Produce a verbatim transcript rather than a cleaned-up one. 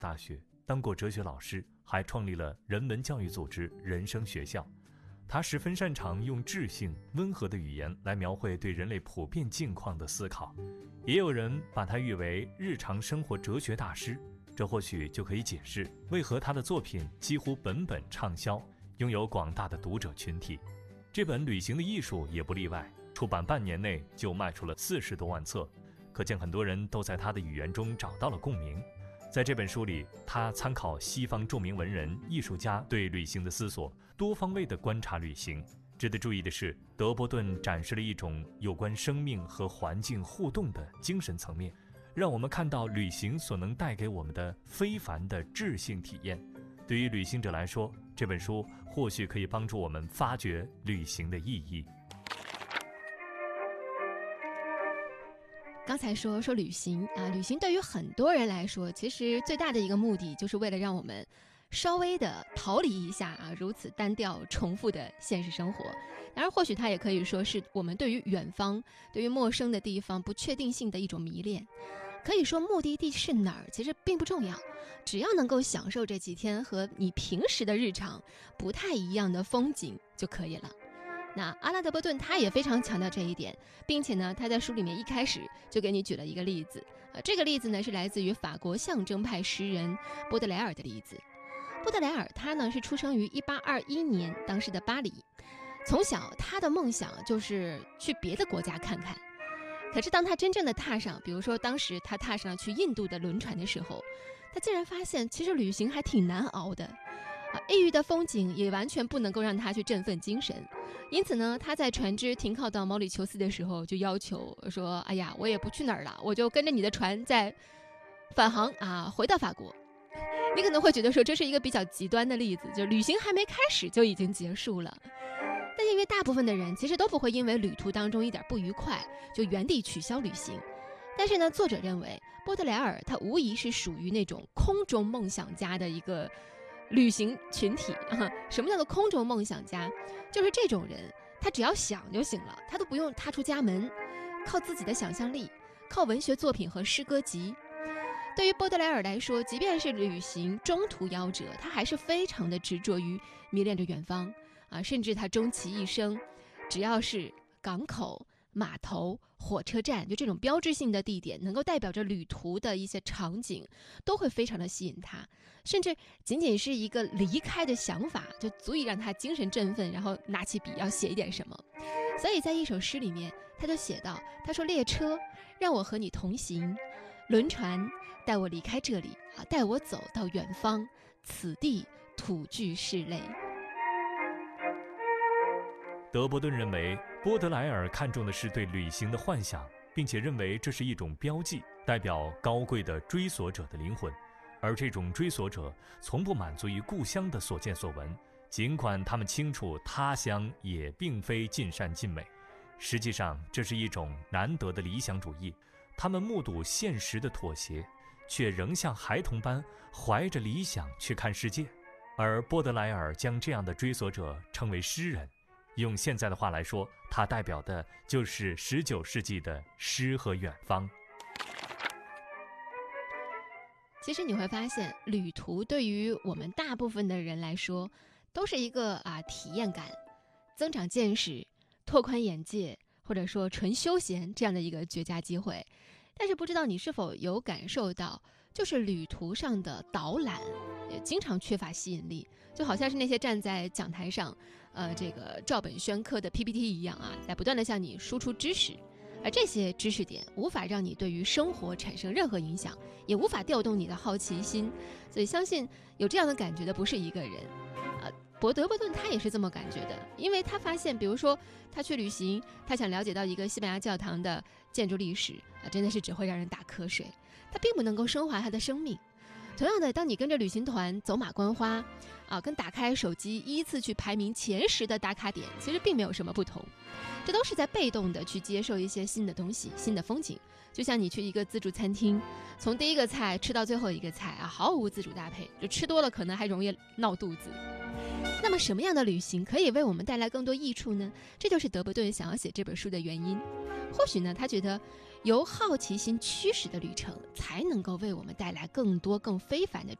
大学，当过哲学老师，还创立了人文教育组织人生学校。他十分擅长用智性温和的语言来描绘对人类普遍境况的思考，也有人把他誉为日常生活哲学大师，这或许就可以解释为何他的作品几乎本本畅销，拥有广大的读者群体。这本《旅行的艺术》也不例外，出版半年内就卖出了四十多万册，可见很多人都在他的语言中找到了共鸣。在这本书里，他参考西方著名文人、艺术家对旅行的思索，多方位地观察旅行。值得注意的是，德伯顿展示了一种有关生命和环境互动的精神层面，让我们看到旅行所能带给我们的非凡的智性体验。对于旅行者来说，这本书或许可以帮助我们发掘旅行的意义。 刚才说说旅行啊，旅行对于很多人来说，其实最大的一个目的就是为了让我们稍微的逃离一下啊如此单调重复的现实生活。当然，或许它也可以说是我们对于远方、对于陌生的地方不确定性的一种迷恋。可以说目的地是哪儿其实并不重要，只要能够享受这几天和你平时的日常不太一样的风景就可以了。那阿拉德伯顿他也非常强调这一点，并且呢，他在书里面一开始就给你举了一个例子，呃，这个例子呢是来自于法国象征派诗人波德莱尔的例子。波德莱尔他呢是出生于一八二一年，当时的巴黎。从小他的梦想就是去别的国家看看，可是当他真正的踏上，比如说当时他踏上了去印度的轮船的时候，他竟然发现其实旅行还挺难熬的。啊，异域的风景也完全不能够让他去振奋精神，因此呢，他在船只停靠到毛里求斯的时候，就要求说：“哎呀，我也不去哪儿了，我就跟着你的船再返航啊，回到法国。”你可能会觉得说这是一个比较极端的例子，就旅行还没开始就已经结束了。但因为大部分的人其实都不会因为旅途当中一点不愉快就原地取消旅行。但是呢，作者认为波德莱尔他无疑是属于那种空中梦想家的一个旅行群体啊。什么叫做空中梦想家？就是这种人，他只要想就行了，他都不用踏出家门，靠自己的想象力，靠文学作品和诗歌集。对于波德莱尔来说，即便是旅行中途夭折，他还是非常的执着于迷恋着远方啊，甚至他终其一生，只要是港口、码头、火车站，就这种标志性的地点，能够代表着旅途的一些场景，都会非常的吸引他，甚至仅仅是一个离开的想法，就足以让他精神振奋，然后拿起笔要写一点什么。所以在一首诗里面，他就写到，他说：“列车让我和你同行，轮船带我离开这里啊，带我走到远方，此地土具是泪。” 德伯顿认为，波德莱尔看重的是对旅行的幻想，并且认为这是一种标记，代表高贵的追索者的灵魂。而这种追索者从不满足于故乡的所见所闻，尽管他们清楚他乡也并非尽善尽美。实际上，这是一种难得的理想主义。他们目睹现实的妥协，却仍像孩童般怀着理想去看世界。而波德莱尔将这样的追索者称为诗人。用现在的话来说，它代表的就是十九世纪的诗和远方。 其实你会发现，旅途对于我们大部分的人来说，都是一个啊体验感、增长见识、拓宽眼界，或者说纯休闲这样的一个绝佳机会。但是不知道你是否有感受到，就是旅途上的导览也经常缺乏吸引力，就好像是那些站在讲台上呃，这个照本宣科的 P P T 一样啊，在不断的向你输出知识，而这些知识点无法让你对于生活产生任何影响，也无法调动你的好奇心。所以相信有这样的感觉的不是一个人啊。博德伯顿他也是这么感觉的，因为他发现，比如说他去旅行，他想了解到一个西班牙教堂的建筑历史啊，真的是只会让人打瞌睡，他并不能够升华他的生命。同样的，当你跟着旅行团走马观花啊，跟打开手机依次去排名前十的打卡点其实并没有什么不同，这都是在被动的去接受一些新的东西、新的风景。就像你去一个自助餐厅，从第一个菜吃到最后一个菜啊，毫无自主搭配，就吃多了可能还容易闹肚子。那么什么样的旅行可以为我们带来更多益处呢？这就是德伯顿想要写这本书的原因。或许呢，他觉得由好奇心驱使的旅程，才能够为我们带来更多更非凡的